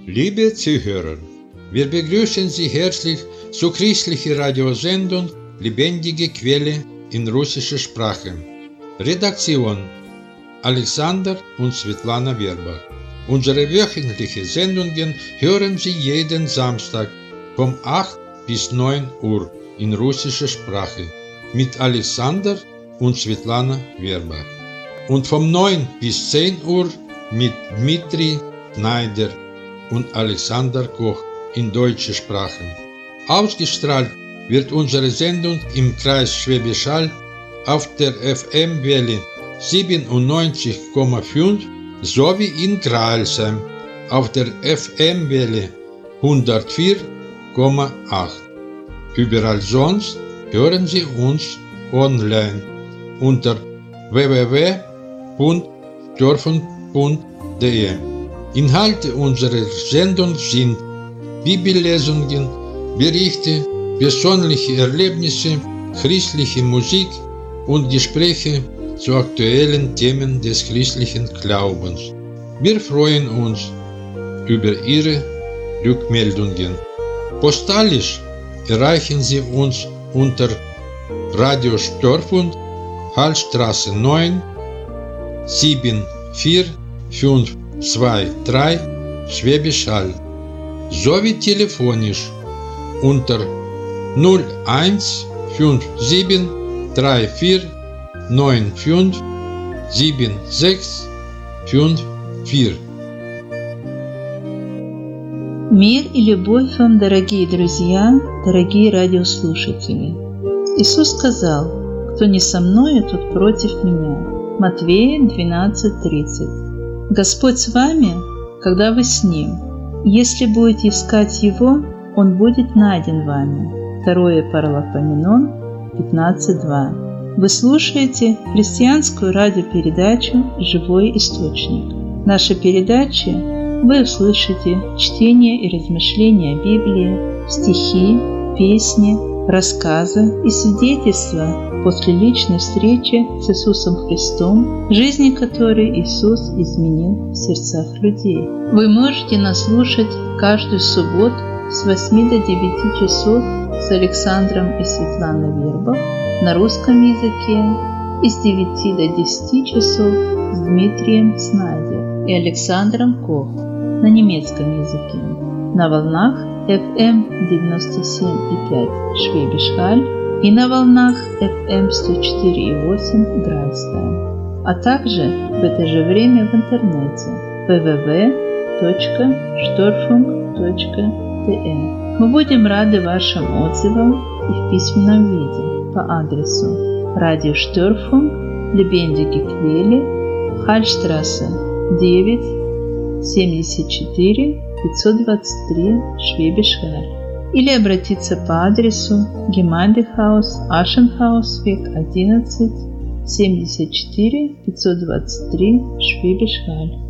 Liebe Zuhörer, wir begrüßen Sie herzlich zur christlichen Radiosendung Lebendige Quelle in russischer Sprache. Redaktion Alexander und Svetlana Werbach. Unsere wöchentlichen Sendungen hören Sie jeden Samstag von 8 bis 9 Uhr in russischer Sprache mit Alexander und Svetlana Werbach. Und von 9 bis 10 Uhr mit Dmitri Schneider und Alexander Koch in deutscher Sprache. Ausgestrahlt wird unsere Sendung im Kreis Schwäbisch Hall auf der FM-Welle 97,5 sowie in Crailsheim auf der FM-Welle 104,8. Überall sonst hören Sie uns online unter www.störfunk.de. Inhalte unserer Sendung sind Bibellesungen, Berichte, persönliche Erlebnisse, christliche Musik und Gespräche zu aktuellen Themen des christlichen Glaubens. Wir freuen uns über Ihre Rückmeldungen. Postalisch erreichen Sie uns unter Radio Störfunk, Hallstraße 9, 74523 Schwäbisch Hall, sowie telefonisch unter 0157 34 95 76 54. Мир и любовь вам, дорогие друзья, дорогие радиослушатели. Иисус сказал: «Кто не со мною, тот против меня». Матвея 12:30. Господь с вами, когда вы с Ним. Если будете искать Его, Он будет найден вами. 2 Паралипоменон 15:2. Вы слушаете христианскую радиопередачу «Живой источник». В нашей передаче вы услышите чтение и размышления о Библии, стихи, песни, рассказы и свидетельства после личной встречи с Иисусом Христом, жизни которой Иисус изменил в сердцах людей. Вы можете нас слушать каждую субботу с 8 до 9 часов с Александром и Светланой Вербах на русском языке и с 9 до 10 часов с Дмитрием Снайдер и Александром Кох на немецком языке на волнах FM 97,5 Schwäbisch Hall и на волнах FM 104,8 Грайстайм, а также в это же время в интернете www.störfunk.de. Мы будем рады вашим отзывам и в письменном виде по адресу Радио Störfunk, Lebendige Quelle, Hallstraße 9, 74 523 Schwäbisch Hall, или обратиться по адресу Gemeindehaus Aschenhausweg 11, 74 523 Schwäbisch Hall.